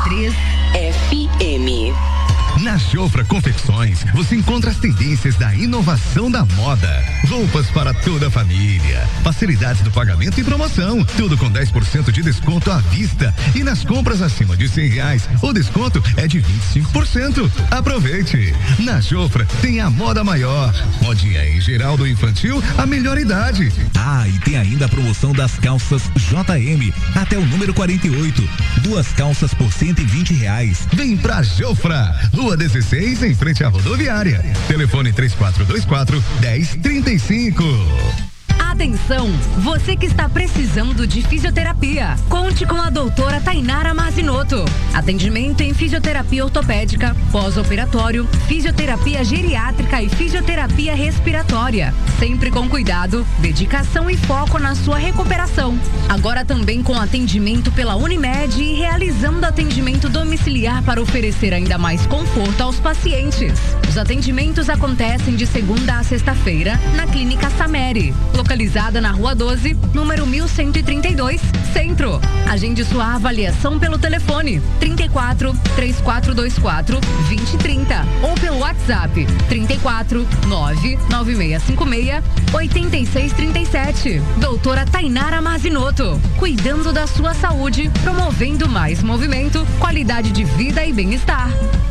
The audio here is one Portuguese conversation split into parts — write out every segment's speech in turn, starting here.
101,3 FM. Na Jofra Confecções, você encontra as tendências da inovação da moda. Roupas para toda a família, facilidades do pagamento e promoção, tudo com 10% de desconto à vista. E nas compras acima de R$100, o desconto é de 25%. Aproveite! Na Jofra tem a moda maior, modinha em geral do infantil, a melhor idade. Ah, e tem ainda a promoção das calças JM, até o número 48. 2 calças por R$120. Vem pra Jofra, Rua 16, em frente à rodoviária. Telefone 3424-1035. Atenção, você que está precisando de fisioterapia, conte com a doutora Tainara Mazzinotto. Atendimento em fisioterapia ortopédica, pós-operatório, fisioterapia geriátrica e fisioterapia respiratória. Sempre com cuidado, dedicação e foco na sua recuperação. Agora também com atendimento pela Unimed e realizando atendimento domiciliar para oferecer ainda mais conforto aos pacientes. Os atendimentos acontecem de segunda a sexta-feira na Clínica Sameri, localizada na Rua 12, número 1132, Centro. Agende sua avaliação pelo telefone 34 3424 2030 ou pelo WhatsApp 34 99656 8637. Doutora Tainara Mazzinotto, cuidando da sua saúde, promovendo mais movimento, qualidade de vida e bem-estar.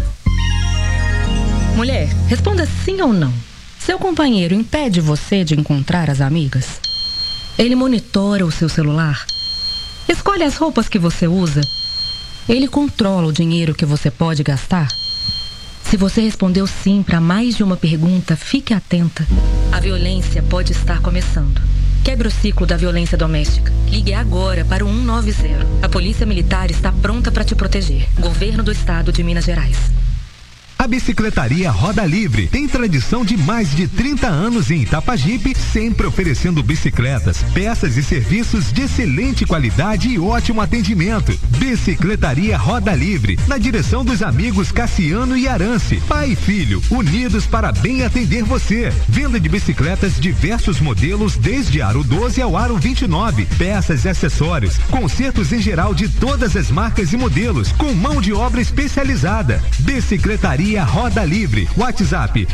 Mulher, responda sim ou não. Seu companheiro impede você de encontrar as amigas? Ele monitora o seu celular? Escolhe as roupas que você usa? Ele controla o dinheiro que você pode gastar? Se você respondeu sim para mais de uma pergunta, fique atenta. A violência pode estar começando. Quebre o ciclo da violência doméstica. Ligue agora para o 190. A Polícia Militar está pronta para te proteger. Governo do Estado de Minas Gerais. A Bicicletaria Roda Livre tem tradição de mais de 30 anos em Itapajipe, sempre oferecendo bicicletas, peças e serviços de excelente qualidade e ótimo atendimento. Bicicletaria Roda Livre, na direção dos amigos Cassiano e Arance, pai e filho, unidos para bem atender você. Venda de bicicletas diversos modelos, desde aro 12 ao aro 29, peças e acessórios, consertos em geral de todas as marcas e modelos, com mão de obra especializada. Bicicletaria Roda Livre, WhatsApp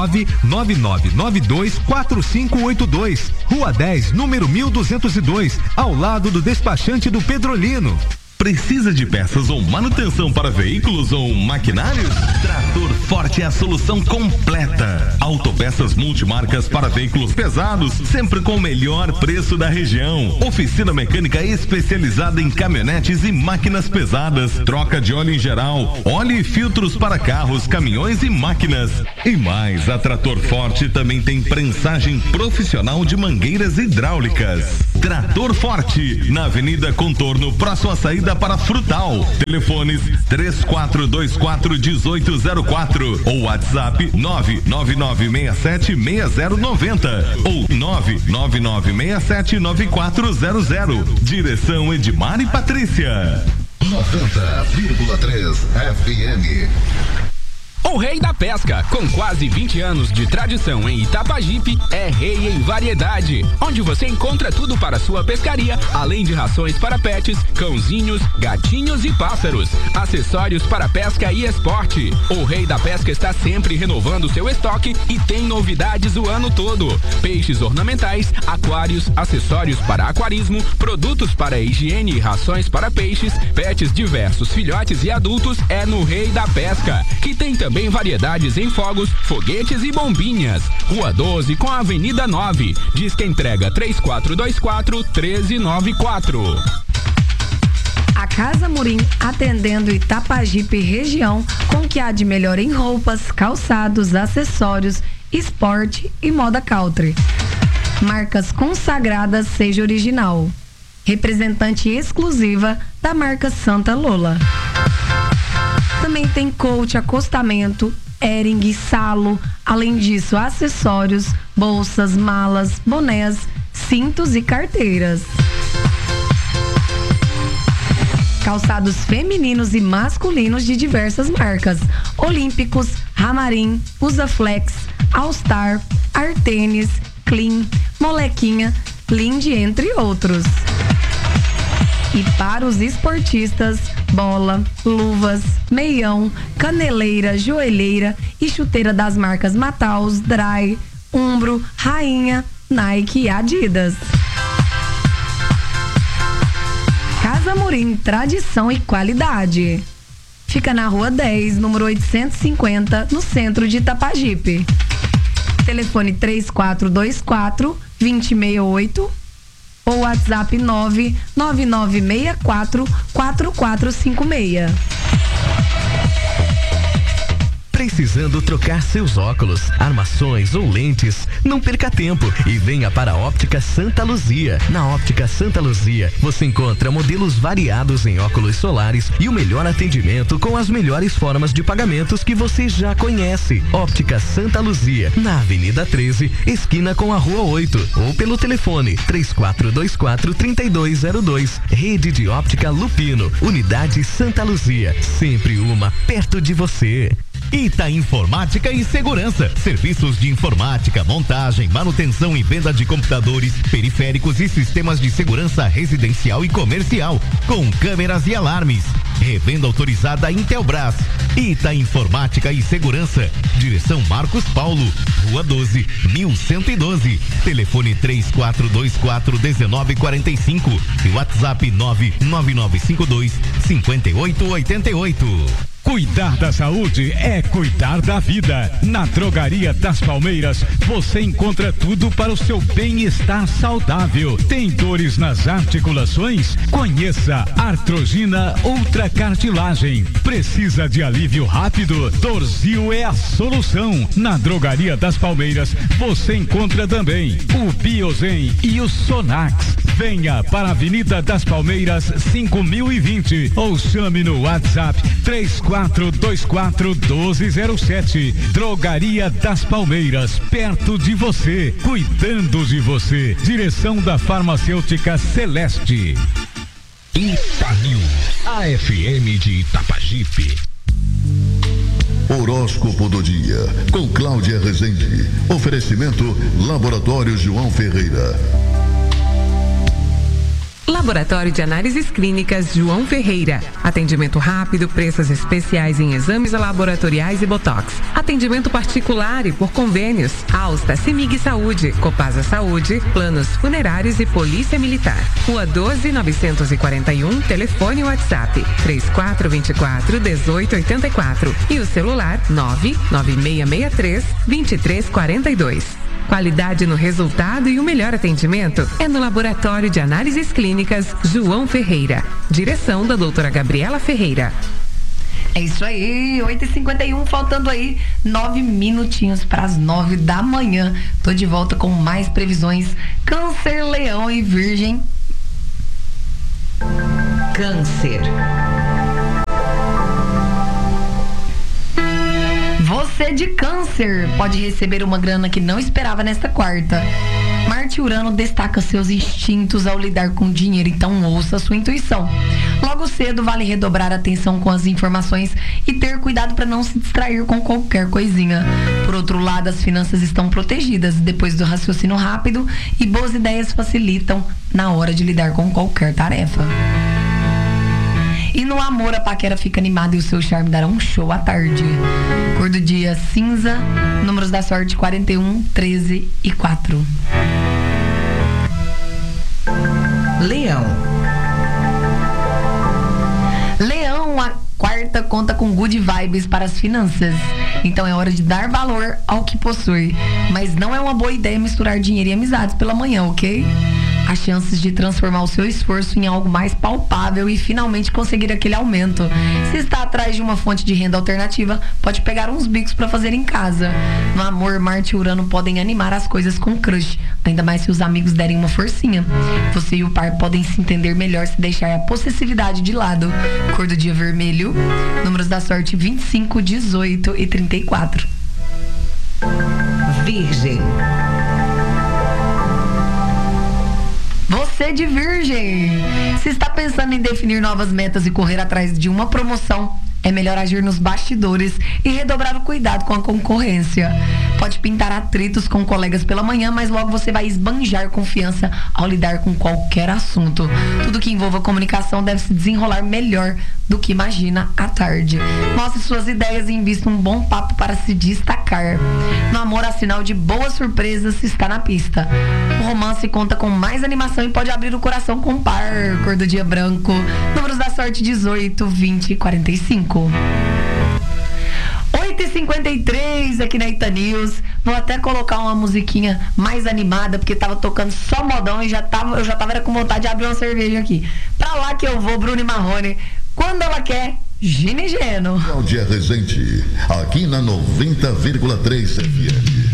999924582, Rua 10, número 1202, ao lado do despachante do Pedrolino. Precisa de peças ou manutenção para veículos ou maquinários? Trator Forte é a solução completa. Autopeças multimarcas para veículos pesados, sempre com o melhor preço da região. Oficina mecânica especializada em caminhonetes e máquinas pesadas. Troca de óleo em geral, óleo e filtros para carros, caminhões e máquinas. E mais, a Trator Forte também tem prensagem profissional de mangueiras hidráulicas. Trator Forte, na Avenida Contorno, próximo à saída para Frutal. Telefones 3424-1804 ou WhatsApp 999676090 ou 999679400. Direção Edmar e Patrícia. 90,3 FM. O Rei da Pesca, com quase 20 anos de tradição em Itapajipe, é rei em variedade, onde você encontra tudo para sua pescaria, além de rações para pets, cãozinhos, gatinhos e pássaros, acessórios para pesca e esporte. O Rei da Pesca está sempre renovando seu estoque e tem novidades o ano todo: peixes ornamentais, aquários, acessórios para aquarismo, produtos para higiene e rações para peixes, pets diversos, filhotes e adultos. É no Rei da Pesca, que tem também variedades em fogos, foguetes e bombinhas. Rua 12 com a Avenida 9. Disque entrega 3424-1394. A Casa Murim, atendendo Itapajipe região, com o que há de melhor em roupas, calçados, acessórios, esporte e moda country. Marcas consagradas, seja original. Representante exclusiva da marca Santa Lola. Também tem coach, acostamento, Hering, salo, além disso acessórios, bolsas, malas, bonés, cintos e carteiras. Calçados femininos e masculinos de diversas marcas: Olímpicos, Ramarim, Usaflex, All Star, Artênis, Clean, Molequinha, Lindy, entre outros. E para os esportistas, bola, luvas, meião, caneleira, joelheira e chuteira das marcas Mataus, Dry, Umbro, Rainha, Nike e Adidas. Casa Amorim, tradição e qualidade. Fica na Rua 10, número 850, no centro de Itapajipe. Telefone 3424-2068 ou WhatsApp 99964-4456. Precisando trocar seus óculos, armações ou lentes? Não perca tempo e venha para a Óptica Santa Luzia. Na Óptica Santa Luzia, você encontra modelos variados em óculos solares e o melhor atendimento com as melhores formas de pagamentos que você já conhece. Óptica Santa Luzia, na Avenida 13, esquina com a Rua 8, ou pelo telefone 3424-3202. Rede de Óptica Lupino, Unidade Santa Luzia, sempre uma perto de você. Ita Informática e Segurança. Serviços de informática, montagem, manutenção e venda de computadores, periféricos e sistemas de segurança residencial e comercial, com câmeras e alarmes. Revenda autorizada Intelbras. Ita Informática e Segurança. Direção Marcos Paulo, Rua 12, 1112. Telefone 3424-1945 e WhatsApp 99952-5888. Cuidar da saúde é cuidar da vida. Na Drogaria das Palmeiras, você encontra tudo para o seu bem-estar saudável. Tem dores nas articulações? Conheça Artrogina Ultracartilagem. Precisa de alívio rápido? Torzil é a solução. Na Drogaria das Palmeiras, você encontra também o Biozen e o Sonax. Venha para a Avenida das Palmeiras 5020 ou chame no WhatsApp 3424-1207. Drogaria das Palmeiras, perto de você, cuidando de você. Direção da Farmacêutica Celeste. Itanil, a FM de Itapajipe. Horóscopo do dia, com Cláudia Rezende. Oferecimento Laboratório João Ferreira. Laboratório de Análises Clínicas João Ferreira. Atendimento rápido, preços especiais em exames laboratoriais e botox. Atendimento particular e por convênios. Alsta, Semig Saúde, Copasa Saúde, Planos Funerários e Polícia Militar. Rua 12, 941, telefone WhatsApp 3424-1884 e o celular 99663-2342. Qualidade no resultado e o melhor atendimento é no Laboratório de Análises Clínicas João Ferreira. Direção da doutora Gabriela Ferreira. É isso aí, 8h51, faltando aí 9 minutinhos para as 9 da manhã. Tô de volta com mais previsões. Câncer, Leão e Virgem. Câncer. Você de Câncer pode receber uma grana que não esperava nesta quarta. Marte e Urano destaca seus instintos ao lidar com dinheiro, então ouça a sua intuição. Logo cedo vale redobrar a atenção com as informações e ter cuidado para não se distrair com qualquer coisinha. Por outro lado, as finanças estão protegidas depois do raciocínio rápido e boas ideias facilitam na hora de lidar com qualquer tarefa. E no amor, a paquera fica animada e o seu charme dará um show à tarde. Cor do dia cinza, números da sorte 41, 13 e 4. Leão. Leão, a quarta conta com good vibes para as finanças. Então é hora de dar valor ao que possui. Mas não é uma boa ideia misturar dinheiro e amizades pela manhã, ok? Há chances de transformar o seu esforço em algo mais palpável e finalmente conseguir aquele aumento. Se está atrás de uma fonte de renda alternativa, pode pegar uns bicos para fazer em casa. No amor, Marte e Urano podem animar as coisas com crush, ainda mais se os amigos derem uma forcinha. Você e o par podem se entender melhor se deixar a possessividade de lado. Cor do dia vermelho, números da sorte 25, 18 e 34. Virgem. Você de Virgem, se está pensando em definir novas metas e correr atrás de uma promoção, é melhor agir nos bastidores e redobrar o cuidado com a concorrência. Pode pintar atritos com colegas pela manhã, mas logo você vai esbanjar confiança ao lidar com qualquer assunto. Tudo que envolva comunicação deve se desenrolar melhor do que imagina à tarde. Mostre suas ideias e invista um bom papo para se destacar. No amor, há sinal de boas surpresas se está na pista. O romance conta com mais animação e pode abrir o coração com par. Cor do dia branco. Números da sorte 18, 20 e 45. 8h53 aqui na Ita News. Vou até colocar uma musiquinha mais animada, porque tava tocando só modão e eu já tava era com vontade de abrir uma cerveja aqui. Pra lá que eu vou, Bruno e Marrone. Quando ela quer, Gino e Geno. Cláudia Rezende, aqui na 90,3 FM.